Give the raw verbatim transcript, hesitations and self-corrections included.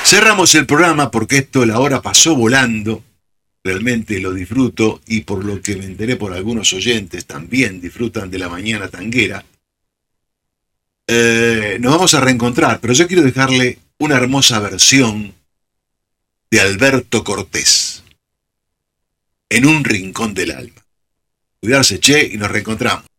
Cerramos el programa porque esto, la hora pasó volando. Realmente lo disfruto y por lo que me enteré por algunos oyentes también disfrutan de la mañana tanguera. Eh, nos vamos a reencontrar, pero yo quiero dejarle una hermosa versión de Alberto Cortés, En un rincón del alma. Cuidarse, che, y nos reencontramos.